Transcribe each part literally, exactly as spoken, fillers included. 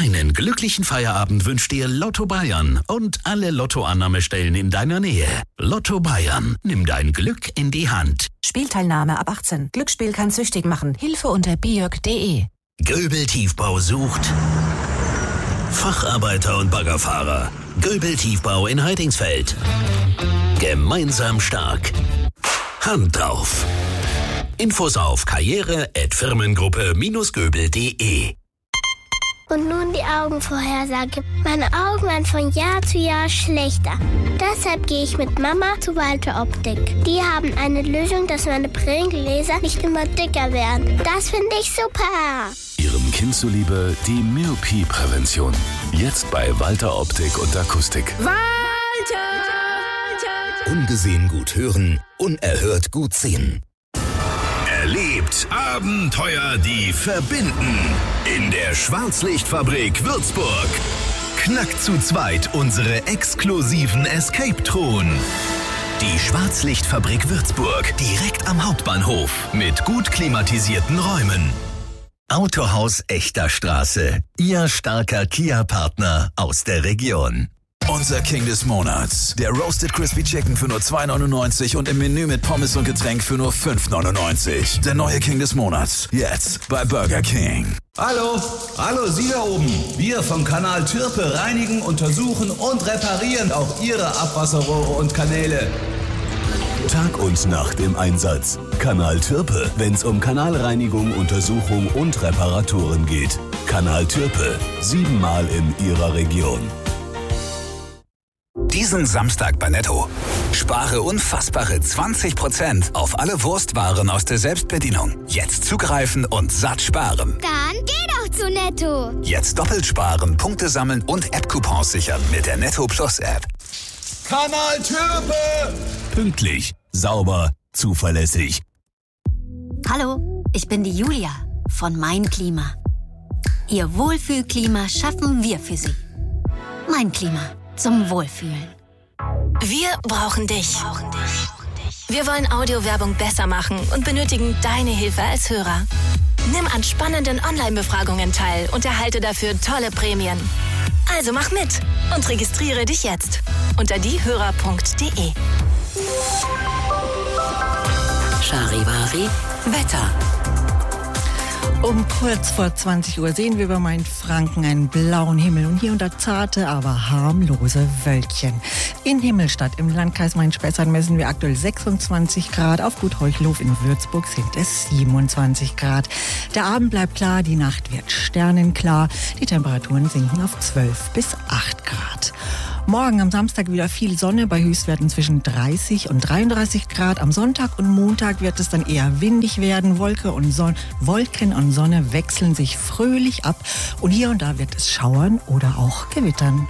Einen glücklichen Feierabend wünscht dir Lotto Bayern und alle Lottoannahmestellen in deiner Nähe. Lotto Bayern, nimm dein Glück in die Hand. Spielteilnahme ab achtzehn. Glücksspiel kann süchtig machen. Hilfe unter b j punkt d e. Göbel Tiefbau sucht Facharbeiter und Baggerfahrer. Göbel Tiefbau in Heidingsfeld. Gemeinsam stark. Hand drauf. Infos auf karriere at firmengruppe Göbel punkt de. Und nun die Augenvorhersage. Meine Augen werden von Jahr zu Jahr schlechter. Deshalb gehe ich mit Mama zu Walter Optik. Die haben eine Lösung, dass meine Brillengläser nicht immer dicker werden. Das finde ich super. Ihrem Kind zuliebe die Myopie-Prävention. Jetzt bei Walter Optik und Akustik. Walter! Ungesehen gut hören, unerhört gut sehen. Erlebt Abenteuer, die verbinden. In der Schwarzlichtfabrik Würzburg. Knackt zu zweit unsere exklusiven Escape-Truhen. Die Schwarzlichtfabrik Würzburg, direkt am Hauptbahnhof. Mit gut klimatisierten Räumen. Autohaus Echter Straße. Ihr starker Kia-Partner aus der Region. Unser King des Monats. Der Roasted Crispy Chicken für nur zwei neunundneunzig und im Menü mit Pommes und Getränk für nur fünf neunundneunzig. Der neue King des Monats. Jetzt bei Burger King. Hallo, hallo Sie da oben. Wir vom Kanal Türpe reinigen, untersuchen und reparieren auch Ihre Abwasserrohre und Kanäle. Tag und Nacht im Einsatz. Kanal Türpe, wenn's um Kanalreinigung, Untersuchung und Reparaturen geht. Kanal Türpe, siebenmal in Ihrer Region. Diesen Samstag bei Netto. Spare unfassbare zwanzig Prozent auf alle Wurstwaren aus der Selbstbedienung. Jetzt zugreifen und satt sparen. Dann geh doch zu Netto. Jetzt doppelt sparen, Punkte sammeln und App-Coupons sichern mit der Netto Plus App. Kanal Türpe! Pünktlich, sauber, zuverlässig. Hallo, ich bin die Julia von Mein Klima. Ihr Wohlfühlklima schaffen wir für Sie. Mein Klima. Zum Wohlfühlen. Wir brauchen dich. Wir wollen Audiowerbung besser machen und benötigen deine Hilfe als Hörer. Nimm an spannenden Online-Befragungen teil und erhalte dafür tolle Prämien. Also mach mit und registriere dich jetzt unter diehörer punkt de. Charivari Wetter. Um kurz vor zwanzig Uhr sehen wir über Mainfranken einen blauen Himmel und hier und da zarte, aber harmlose Wölkchen. In Himmelstadt im Landkreis Main-Spessart messen wir aktuell sechsundzwanzig Grad. Auf Gut Heuchlof in Würzburg sind es siebenundzwanzig Grad. Der Abend bleibt klar, die Nacht wird sternenklar. Die Temperaturen sinken auf zwölf bis acht Grad. Morgen am Samstag wieder viel Sonne bei Höchstwerten zwischen dreißig und dreiunddreißig Grad. Am Sonntag und Montag wird es dann eher windig werden. Wolke und Son- Wolken und Sonne wechseln sich fröhlich ab. Und hier und da wird es schauern oder auch gewittern.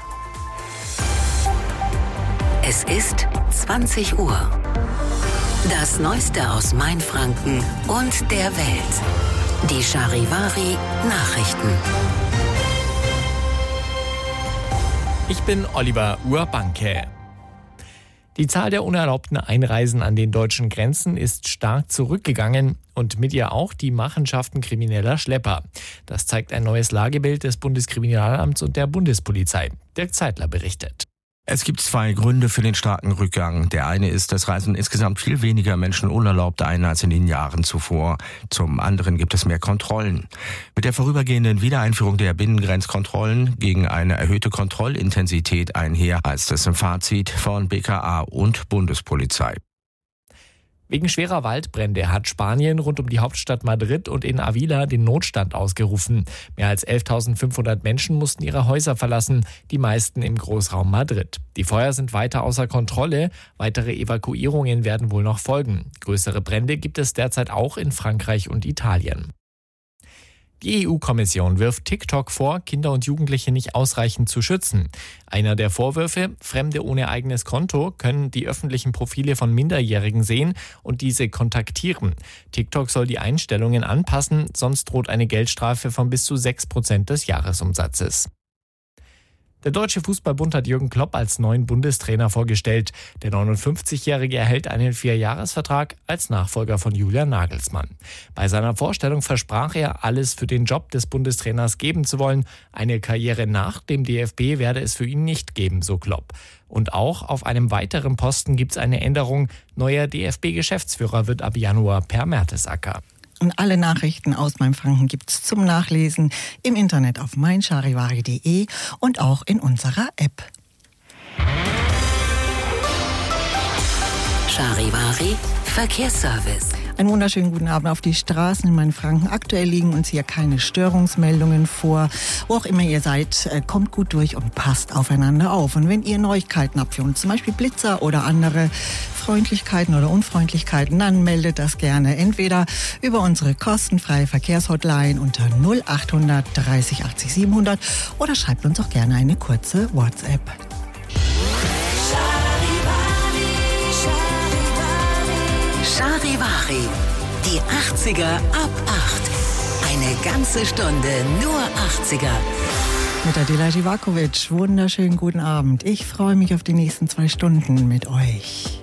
Es ist zwanzig Uhr. Das Neueste aus Mainfranken und der Welt. Die Charivari Nachrichten. Ich bin Oliver Urbanke. Die Zahl der unerlaubten Einreisen an den deutschen Grenzen ist stark zurückgegangen und mit ihr auch die Machenschaften krimineller Schlepper. Das zeigt ein neues Lagebild des Bundeskriminalamts und der Bundespolizei. Dirk Zeitler berichtet. Es gibt zwei Gründe für den starken Rückgang. Der eine ist, es reisen insgesamt viel weniger Menschen unerlaubt ein als in den Jahren zuvor. Zum anderen gibt es mehr Kontrollen. Mit der vorübergehenden Wiedereinführung der Binnengrenzkontrollen gegen eine erhöhte Kontrollintensität einher, heißt es im Fazit von B K A und Bundespolizei. Wegen schwerer Waldbrände hat Spanien rund um die Hauptstadt Madrid und in Avila den Notstand ausgerufen. Mehr als elftausendfünfhundert Menschen mussten ihre Häuser verlassen, die meisten im Großraum Madrid. Die Feuer sind weiter außer Kontrolle. Weitere Evakuierungen werden wohl noch folgen. Größere Brände gibt es derzeit auch in Frankreich und Italien. Die E U-Kommission wirft TikTok vor, Kinder und Jugendliche nicht ausreichend zu schützen. Einer der Vorwürfe: Fremde ohne eigenes Konto können die öffentlichen Profile von Minderjährigen sehen und diese kontaktieren. TikTok soll die Einstellungen anpassen, sonst droht eine Geldstrafe von bis zu sechs Prozent des Jahresumsatzes. Der Deutsche Fußballbund hat Jürgen Klopp als neuen Bundestrainer vorgestellt. Der neunundfünfzigjährige erhält einen Vierjahresvertrag als Nachfolger von Julian Nagelsmann. Bei seiner Vorstellung versprach er, alles für den Job des Bundestrainers geben zu wollen. Eine Karriere nach dem D F B werde es für ihn nicht geben, so Klopp. Und auch auf einem weiteren Posten gibt es eine Änderung. Neuer D F B-Geschäftsführer wird ab Januar Per Mertesacker. Und alle Nachrichten aus Mainfranken gibt's zum Nachlesen im Internet auf mein charivari punkt de und auch in unserer App. Charivari Verkehrsservice. Einen wunderschönen guten Abend auf die Straßen in Mainfranken. Aktuell liegen uns hier keine Störungsmeldungen vor. Wo auch immer ihr seid, kommt gut durch und passt aufeinander auf. Und wenn ihr Neuigkeiten habt für uns, zum Beispiel Blitzer oder andere Freundlichkeiten oder Unfreundlichkeiten, dann meldet das gerne entweder über unsere kostenfreie Verkehrshotline unter null achthundert dreißig achtzig siebenhundert oder schreibt uns auch gerne eine kurze WhatsApp. Charivari, die achtziger ab acht. Eine ganze Stunde nur achtziger. Mit Adela Živaković, wunderschönen guten Abend. Ich freue mich auf die nächsten zwei Stunden mit euch.